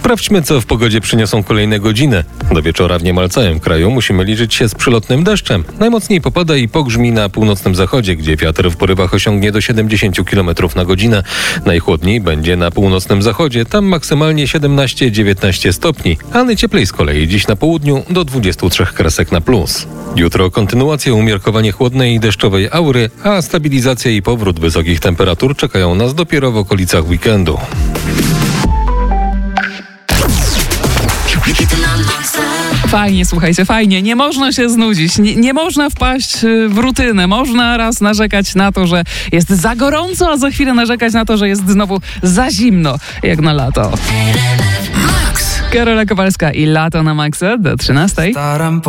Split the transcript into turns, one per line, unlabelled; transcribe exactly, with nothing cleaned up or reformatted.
Sprawdźmy, co w pogodzie przyniosą kolejne godziny. Do wieczora w niemal całym kraju musimy liczyć się z przelotnym deszczem. Najmocniej popada i pogrzmi na północnym zachodzie, gdzie wiatr w porywach osiągnie do siedemdziesiąt kilometrów na godzinę. Najchłodniej będzie na północnym zachodzie, tam maksymalnie siedemnaście dziewiętnaście stopni, a najcieplej z kolei dziś na południu do dwudziestu trzech kresek na plus. Jutro kontynuacja umiarkowanie chłodnej i deszczowej aury, a stabilizacja i powrót wysokich temperatur czekają nas dopiero w okolicach weekendu.
Fajnie, słuchajcie, fajnie. Nie można się znudzić, nie, nie można wpaść w rutynę. Można raz narzekać na to, że jest za gorąco, a za chwilę narzekać na to, że jest znowu za zimno, jak na lato. Karola Kowalska i Lato na Maxa do trzynastej.